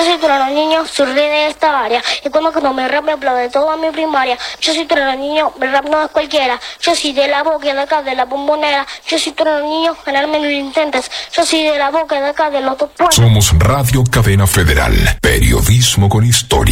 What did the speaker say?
Yo soy trueno niño, soy rey de esta área. Y cuando me rap me aplaude toda mi primaria. Yo soy trueno niño, mi rap no es cualquiera. Yo soy de la boca de acá, de la bombonera. Yo soy trueno niño, ganarme no lo intentes. Yo soy de la boca de acá, de los dos pueblos. Somos Radio Cadena Federal, periodismo con historia.